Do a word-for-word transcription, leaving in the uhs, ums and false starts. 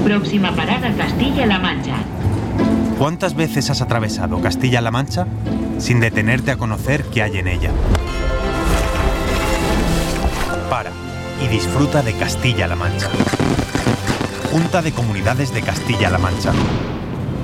Próxima parada Castilla-La Mancha. ¿Cuántas veces has atravesado Castilla-La Mancha sin detenerte a conocer qué hay en ella? Para y disfruta de Castilla-La Mancha. Junta de Comunidades de Castilla-La Mancha.